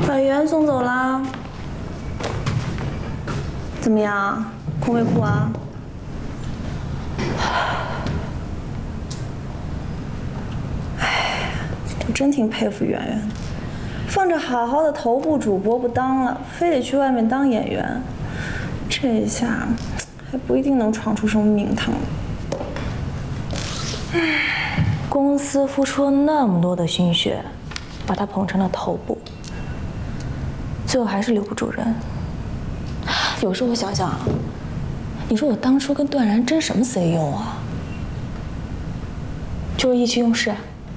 把圆送走啦？怎么样，哭没哭啊？哎，我真挺佩服圆圆，放着好好的头部主播不当了，非得去外面当演员，这一下还不一定能闯出什么名堂。 公司付出了那么多的心血，把他捧成了头部，最后还是留不住人。有时候我想想，你说我当初跟段然争什么 CEO 啊？就是意气用事，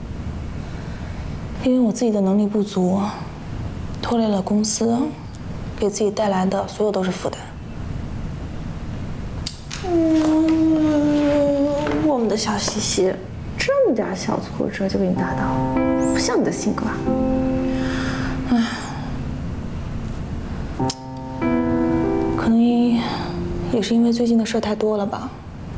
因为我自己的能力不足，拖累了公司，给自己带来的所有都是负担。 我们的小西西，这么点小挫折就给你打倒，不像你的性格啊。唉， 可能也是因为最近的事太多了吧。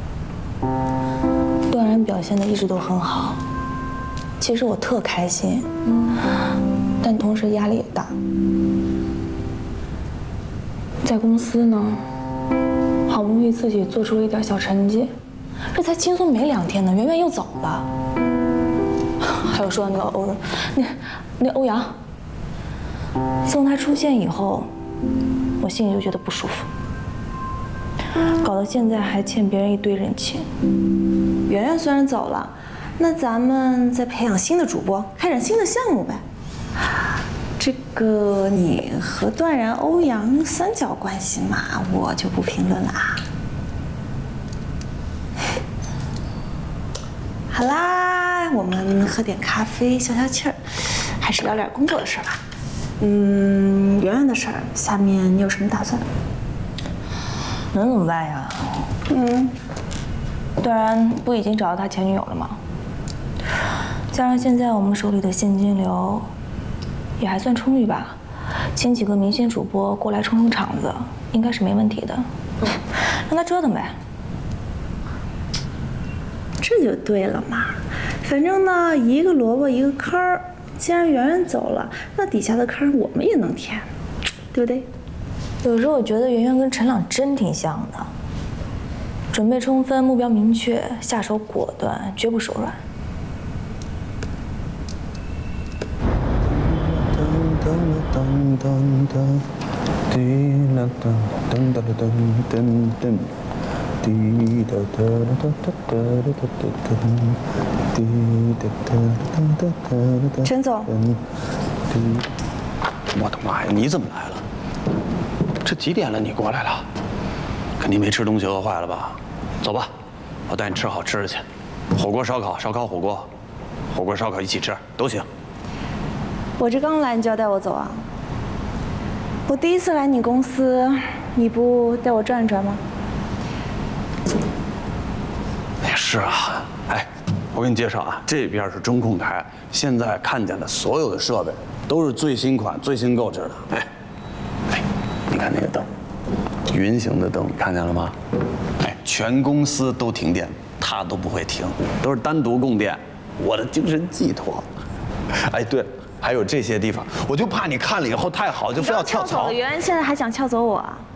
段然表现的一直都很好，其实我特开心，但同时压力也大。在公司呢，好不容易自己做出了一点小成绩，这才轻松没2天呢，圆圆又走了。还有说那个欧阳，自从他出现以后，我心里就觉得不舒服，搞得现在还欠别人一堆人情。 圆圆虽然走了，那咱们再培养新的主播，开展新的项目呗。这个你和段然、欧阳三角关系嘛，我就不评论了啊。好啦，我们喝点咖啡消消气儿，还是聊点工作的事吧。圆圆的事儿，下面你有什么打算？ 能怎么办呀？段然不已经找到他前女友了吗？加上现在我们手里的现金流也还算充裕吧，请几个明星主播过来充充场子，应该是没问题的。让他折腾呗。 这就对了嘛，反正呢，一个萝卜一个坑儿。既然圆圆走了，那底下的坑我们也能填，对不对？ 有时候我觉得圆圆跟陈朗真挺像的，准备充分，目标明确，下手果断，绝不手软。 陈总， 我的妈呀，你怎么来了？这几点了，你过来了？肯定没吃东西饿坏了吧？走吧，我带你吃好吃的去，火锅、烧烤、烧烤、火锅，火锅、烧烤一起吃都行。 我这刚来，你就要带我走啊？我第一次来你公司，你不带我转一转吗？ 是啊，哎，我给你介绍啊，这边是中控台，现在看见的所有的设备都是最新款、最新购置的。哎，你看那个灯，云型的灯，看见了吗？哎，全公司都停电，它都不会停，都是单独供电，我的精神寄托。哎，对了，还有这些地方，我就怕你看了以后太好，就非要跳槽。 圆圆现在还想撬走我啊？